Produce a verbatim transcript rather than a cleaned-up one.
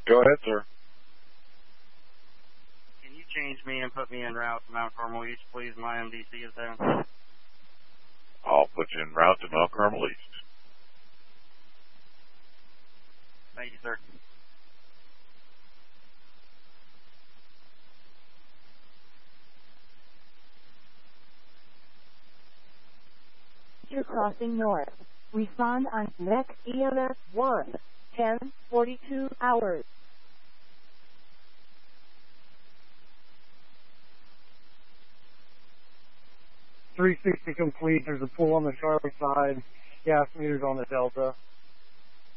Go ahead, sir. Can you change me and put me en route to Mount Carmel East, please? My M D C is down. I'll put you en route to Mount Carmel East. Thank you, sir. You're crossing north. Respond on next E M S one, ten forty-two hours. three sixty complete. There's a pull on the Charlie side. Gas meters on the Delta.